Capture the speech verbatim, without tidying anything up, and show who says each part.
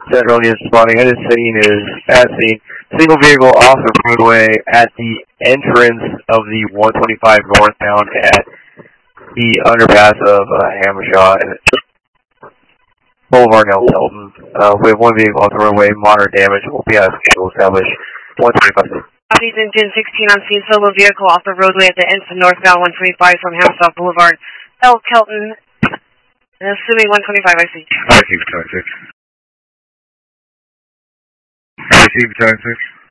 Speaker 1: Central unit spotting at the scene is at scene. Single vehicle off the roadway at the entrance of the one twenty-five northbound at the underpass of uh, Hammershaw and Boulevard L. Tilton. Uh, we have one vehicle off the roadway, moderate damage. Will be out of schedule established. one twenty-five.
Speaker 2: Copies engine sixteen on scene, solo vehicle off the roadway at the entrance of northbound one twenty-five from Hammershaw Boulevard L. Tilton. Assuming one twenty-five, I see.
Speaker 3: I see, Battalion six. I see, Battalion six.